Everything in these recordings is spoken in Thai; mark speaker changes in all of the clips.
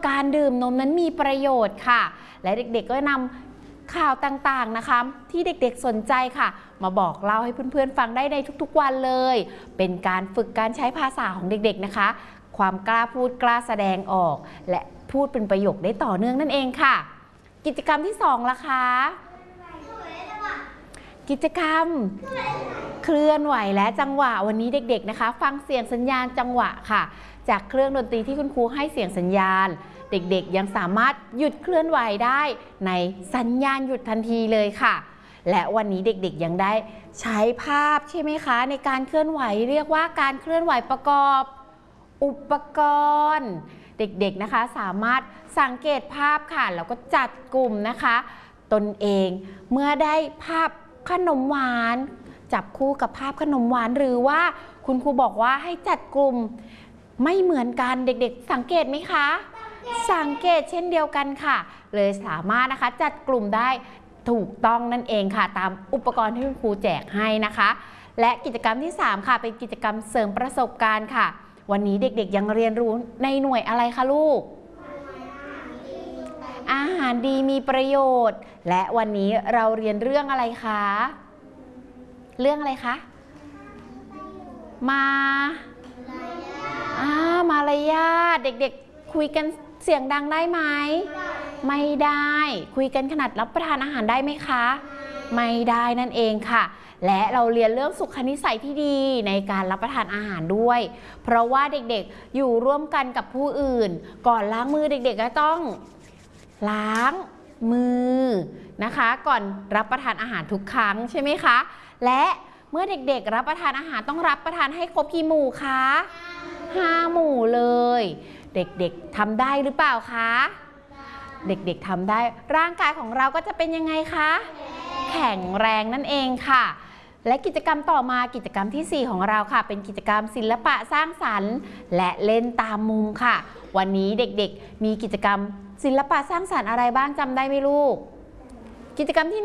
Speaker 1: การดื่มนมนั้นมีประโยชน์ค่ะและเด็กๆก็นำข่าวต่างๆนะคะที่เด็กๆสนใจค่ะมาบอกเล่าให้เพื่อนๆฟังได้ในทุกๆวันเลยเป็นการฝึกการใช้ภาษาของเด็กๆนะคะความกล้าพูดกล้าแสดงออกและพูดเป็นประโยคได้ต่อเนื่องนั่นเองค่ะกิจกรรมที่2ล่ะคะกิจกรรมเคลื่อนไหวและจังหวะวันนี้เด็กๆนะคะฟังเสียงสัญญาณจังหวะค่ะจากเครื่องดนตรีที่คุณครูให้เสียงสัญญาณเด็กๆยังสามารถหยุดเคลื่อนไหวได้ในสัญญาณหยุดทันทีเลยค่ะและวันนี้เด็กๆยังได้ใช้ภาพใช่ไหมคะในการเคลื่อนไหวเรียกว่าการเคลื่อนไหวประกอบอุปกรณ์เด็กๆนะคะสามารถสังเกตภาพค่ะแล้วก็จัดกลุ่มนะคะตนเองเมื่อได้ภาพขนมหวานจับคู่กับภาพขนมหวานหรือว่าคุณครูบอกว่าให้จัดกลุ่มไม่เหมือนกันเด็กๆสังเกตไหมคะสังเกตเช่นเดียวกันค่ะเลยสามารถนะคะจัดกลุ่มได้ถูกต้องนั่นเองค่ะตามอุปกรณ์ที่คุณครูแจกให้นะคะและกิจกรรมที่3ค่ะเป็นกิจกรรมเสริมประสบการณ์ค่ะวันนี้เด็กๆยังเรียนรู้ในหน่วยอะไรคะลูกอาหารดีมีประโยชน์และวันนี้เราเรียนเรื่องอะไรคะเรื่องอะไรคะมารยาทเด็กๆคุยกันเสียงดังได้ไหมไม่ได้คุยกันขนาดรับประทานอาหารได้ไหมคะไม่ได้นั่นเองค่ะและเราเรียนเรื่องสุขนิสัยที่ดีในการรับประทานอาหารด้วยเพราะว่าเด็กๆอยู่ร่วมกันกับผู้อื่นก่อนล้างมือเด็กๆก็ต้องล้างมือนะคะก่อนรับประทานอาหารทุกครั้งใช่ไหมคะและเมื่อเด็กๆรับประทานอาหารต้องรับประทานให้ครบกี่หมู่คะ5 หมู่เลยเด็กๆทำได้หรือเปล่าคะเด็กๆทำได้ร่างกายของเราก็จะเป็นยังไงคะแข็งแรงนั่นเองค่ะและกิจกรรมต่อมากิจกรรมที่4ของเราค่ะเป็นกิจกรรมศิลปะสร้างสรรค์และเล่นตามมุมค่ะวันนี้เด็กๆมีกิจกรรมศิลปะสร้างสรรค์อะไรบ้างจำได้ไหมลูกกิจกรรมที่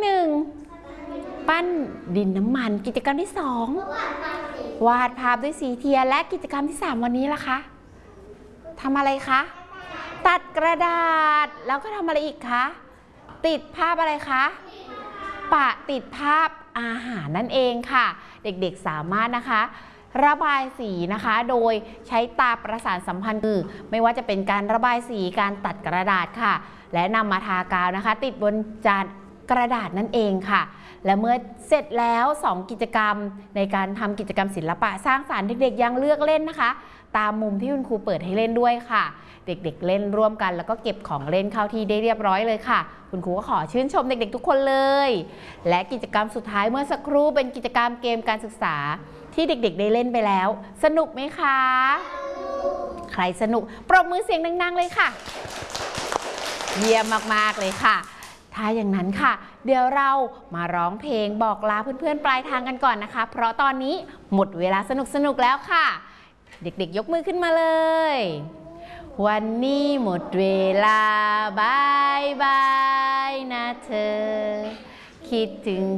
Speaker 1: 1ปั้นดินน้ำมันกิจกรรมที่2วาดภาพด้วยสีเทียนและกิจกรรมที่3วันนี้ล่ะคะทำอะไรคะตัดกระดาษแล้วก็ทำอะไรอีกคะติดภาพอะไรคะติดภาพอาหารนั่นเองค่ะเด็กๆสามารถนะคะระบายสีนะคะโดยใช้ตาประสานสัมพันธ์มือไม่ว่าจะเป็นการระบายสีการตัดกระดาษค่ะและนำมาทากาวนะคะติดบนจานกระดาษนั่นเองค่ะและเมื่อเสร็จแล้ว2กิจกรรมในการทำกิจกรรมศิลปะสร้างสรรค์เด็กๆยังเลือกเล่นนะคะตามมุมที่คุณครูเปิดให้เล่นด้วยค่ะเด็กๆเล่นร่วมกันแล้วก็เก็บของเล่นเข้าที่ได้เรียบร้อยเลยค่ะคุณครูก็ขอชื่นชมเด็กๆทุกคนเลยและกิจกรรมสุดท้ายเมื่อสักครู่เป็นกิจกรรมเกมการศึกษาที่เด็กๆได้เล่นไปแล้วสนุกไหมคะใครสนุกปรบมือเสียงดังๆเลยค่ะเยี่ยมมากๆเลยค่ะถ้าอย่างนั้นค่ะเดี๋ยวเรามาร้องเพลงบอกลาเพื่อนๆปลายทางกันก่อนนะคะเพราะตอนนี้หมดเวลาสนุกๆแล้วค่ะเด็กๆยกมือขึ้นมาเลยวันนี้หมดเวลาบายบายนะเธอคิดถึง